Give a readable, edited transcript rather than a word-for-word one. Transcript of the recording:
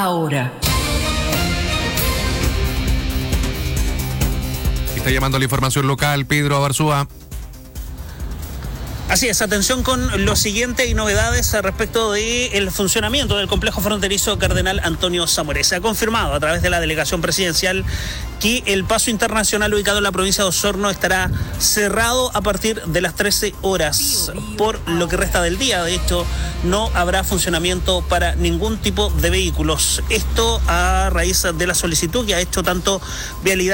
Ahora. Está llamando la información local, Pedro Abarzúa. Así es, atención con lo siguiente y novedades respecto del funcionamiento del complejo fronterizo Cardenal Antonio Zamora. Se ha confirmado a través de la delegación presidencial que el paso internacional ubicado en la provincia de Osorno estará cerrado a partir de las 13 horas por lo que resta del día. De hecho, no habrá funcionamiento para ningún tipo de vehículos. Esto a raíz de la solicitud que ha hecho tanto Vialidad